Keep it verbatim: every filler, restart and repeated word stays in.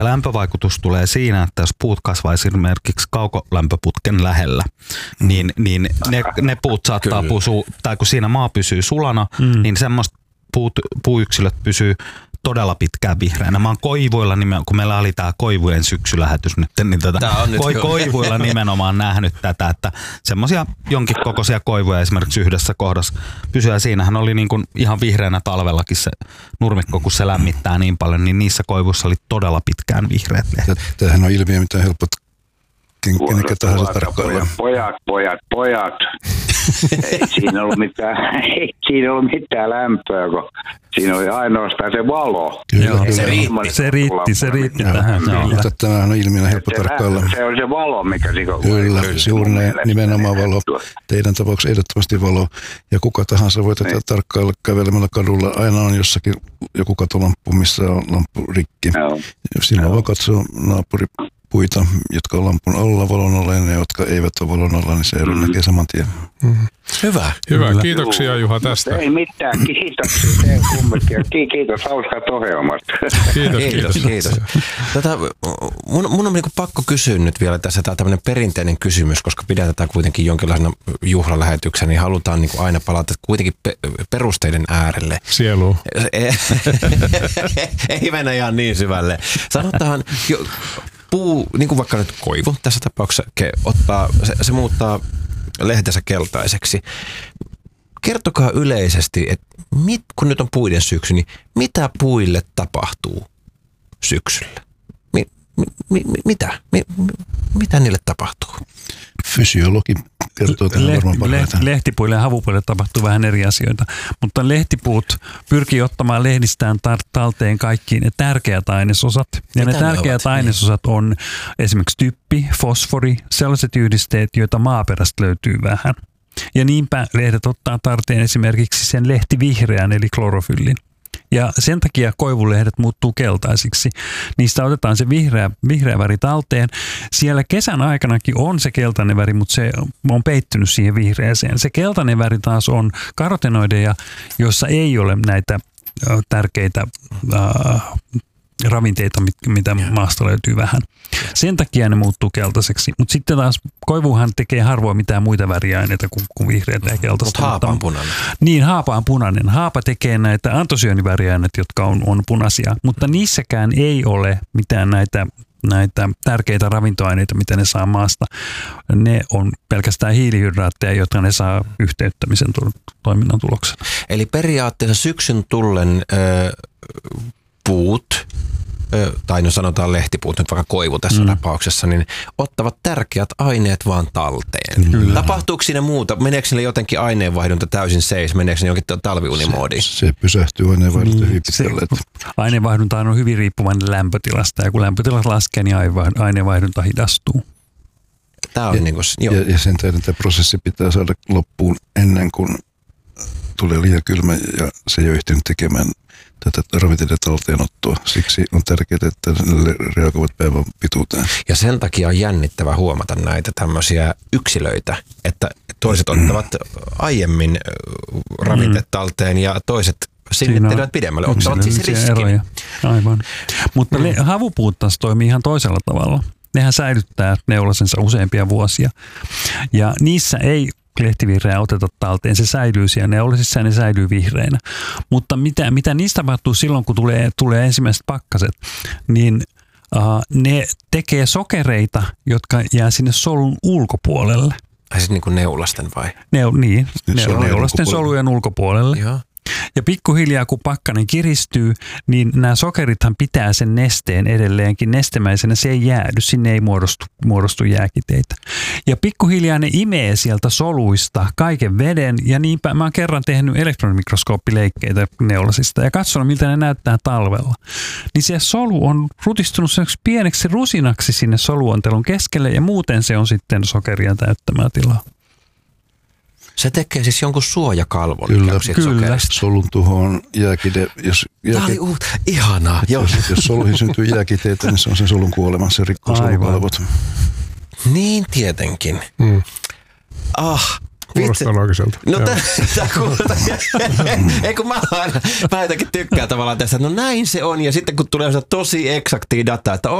Lämpövaikutus tulee siinä, että jos puut kasvaisi esimerkiksi kaukolämpöputken lähellä, niin, niin ne, ne puut saattaa pusua, tai kun siinä maa pysyy sulana, mm. niin semmoista puut, puuyksilöt pysyy todella pitkään vihreänä. Mä oon koivuilla, kun meillä oli tää koivujen syksylähetys nyt, niin tätä ko- koivuilla nimenomaan nähnyt tätä, että semmoisia jonkin kokoisia koivuja esimerkiksi yhdessä kohdassa pysyä. Siinähän oli niin kuin ihan vihreänä talvellakin se nurmikko, kun se lämmittää niin paljon, niin niissä koivuissa oli todella pitkään vihreät lehdet. Tämähän on ilmiö, mitä helpot kenenkä tahansa tarkkailija. Pojat, pojat, pojat. Ei siinä ollut mitään, ei siinä ollut mitään lämpöä, kun siinä oli ainoastaan se valo. Joo, se, riitti, se riitti, se riitti tähän. Mutta tämähän on ilmiönä helppo tarkkailla. Se on se valo, mikä siinä on. Kyllä, juuri nimenomaan valo. Teidän tapauksessa ehdottomasti valo. Ja kuka tahansa voi tätä tarkkailla kävelemällä kadulla. Aina on jossakin joku katolamppu, missä on lamppu rikki. Silloin voi katsoa naapuri puita, jotka on lampun alla valon alla, ja ne, jotka eivät ole valon alla, niin se ero mm. näkee saman tien. Mm. Hyvä. Hyvä, Kyllä. kiitoksia Juha tästä. Ei mitään, kiitoksia teidän kummatkin. Kiitos hauskat ohjelmasta. Kiitos, kiitos. kiitos. Tätä, mun, mun on niin pakko kysyä nyt vielä tässä, tämä tämmöinen perinteinen kysymys, koska pidetään kuitenkin jonkinlaisena juhlalähetyksen, niin halutaan niin aina palata kuitenkin pe- perusteiden äärelle. Sieluun. Ei mennä ihan niin syvälle. Sanotaan, puu, niin kuin vaikka nyt koivu tässä tapauksessa, ottaa, se, se muuttaa lehtensä keltaiseksi. Kertokaa yleisesti, että mit, kun nyt on puiden syksy, niin mitä puille tapahtuu syksyllä? Mi, mi, mi, mitä? Mi, mi, mitä niille tapahtuu? Fysiologi kertoo tähän varmaan parhaiten. Lehtipuille ja havupuille tapahtuu vähän eri asioita, mutta lehtipuut pyrkii ottamaan lehdistään tar- talteen kaikki ne tärkeät ainesosat. Ja mitä ne tärkeät ne ainesosat on esimerkiksi typpi, fosfori, sellaiset yhdisteet, joita maaperästä löytyy vähän. Ja niinpä lehdet ottaa tarteen esimerkiksi sen lehtivihreän eli klorofyllin. Ja sen takia koivulehdet muuttuu keltaisiksi. Niistä otetaan se vihreä, vihreä väri talteen. Siellä kesän aikanakin on se keltainen väri, mutta se on peittynyt siihen vihreäseen. Se keltainen väri taas on karotenoideja, joissa ei ole näitä tärkeitä äh, ravinteita, mitä maasta löytyy vähän. Sen takia ne muuttuu keltaiseksi. Mutta sitten taas koivuhan tekee harvoin mitään muita väriaineita kuin, kuin vihreitä ja keltaista. Mutta haapa on punainen. Niin, haapa on punainen. Haapa tekee näitä antosyöniväriaineita, jotka on, on punaisia. Mutta niissäkään ei ole mitään näitä, näitä tärkeitä ravintoaineita, mitä ne saa maasta. Ne on pelkästään hiilihydraatteja, jotka ne saa yhteyttämisen toiminnan tuloksena. Eli periaatteessa syksyn tullen ö, puut, tai no sanotaan lehtipuut, nyt vaikka koivu tässä mm. tapauksessa, niin ottavat tärkeät aineet vaan talteen. Kyllä. Tapahtuuko siinä muuta? Meneekö sille jotenkin aineenvaihdunta täysin seis? Meneekö sinne jonkin talviunimoodiin? Se, se pysähtyy aineenvaihdunta hyvin pitkälle. Aineenvaihdunta on hyvin riippuvainen lämpötilasta, ja kun lämpötila laskee, niin aineenvaihdunta hidastuu. Tämä on ja, niin kuin, ja, ja sen tähden tämä prosessi pitää saada loppuun ennen kuin tulee liian kylmä, ja se ei ole ehtinyt tekemään tätä ravinteiden talteenottoa. Siksi on tärkeää, että ne reagoivat päivän pituuteen. Ja sen takia on jännittävä huomata näitä tämmöisiä yksilöitä, että toiset ottavat aiemmin ravinteet talteen ja toiset sinnittelevät pidemmälle, ottavat siis riskin. Eroja. Aivan. Mutta mm. havupuut taas toimii ihan toisella tavalla. Nehän säilyttää neulasensa useampia vuosia. Ja niissä ei lehtivihreää oteta talteen, se säilyy siellä neulasissa ja ne säilyy vihreinä. Mutta mitä, mitä niistä tapahtuu silloin, kun tulee, tulee ensimmäiset pakkaset, niin uh, ne tekee sokereita, jotka jää sinne solun ulkopuolelle. Ai siis niin kuin neulasten vai? Ne, niin, ne, neulasten solujen ulkopuolelle. Joo. Ja pikkuhiljaa, kun pakkanen kiristyy, niin nämä sokerithan pitää sen nesteen edelleenkin nestemäisenä. Se ei jäädy, sinne ei muodostu, muodostu jääkiteitä. Ja pikkuhiljaa ne imee sieltä soluista kaiken veden. Ja niinpä mä oon kerran tehnyt elektronimikroskooppileikkeitä neulasista ja katsonut, miltä ne näyttää talvella. Niin se solu on rutistunut pieneksi rusinaksi sinne soluontelun keskelle ja muuten se on sitten sokeria täyttämää tilaa. Se tekee siis jonkun suojakalvon. Kyllä, kyllä. Solun tuhoon jääkide. Jos jääkide, Tämä oli uut, ihanaa. Jos, jos soluihin syntyy jääkiteitä, niin se on sen solun kuolema. Se rikkoo solukalvot. Niin tietenkin. Hmm. Ah, Kuulostaa loogiselta. No tämä kuulostaa. Ei kun mä aina, mä jotenkin tykkään tavallaan tästä, että no näin se on. Ja sitten kun tulee tosi eksaktia dataa, että